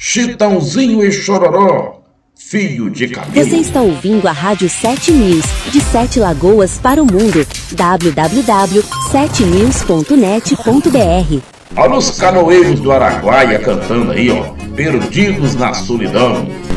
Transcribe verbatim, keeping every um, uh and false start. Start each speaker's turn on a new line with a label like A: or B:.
A: Chitãozinho e Chororó, Fio de Cabelo.
B: Você está ouvindo a Rádio sete News, de Sete Lagoas para o mundo. w w w ponto sete news ponto net ponto b r.
A: Olha os canoeiros do Araguaia cantando aí, ó, Perdidos na Solidão.